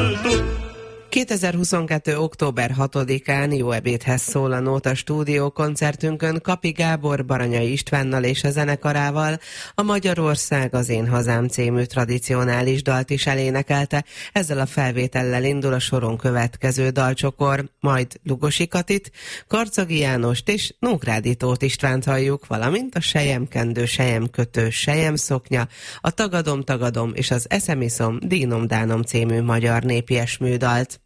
2022. október 6-án Jó ebédhez szól a Nóta stúdió koncertünkön Kapi Gábor Baranyai Istvánnal és a zenekarával a Magyarország az én hazám című tradicionális dalt is elénekelte. Ezzel a felvétellel indul a soron következő dalcsokor, majd Lugosi Katit, Karcagi Jánost és Nógrádi Tóth Istvánt halljuk, valamint a Selyemkendő, Selyemkötő, Selyemszoknya, a Tagadom és az Eszemiszom, Dínom Dánom című magyar népies műdalt.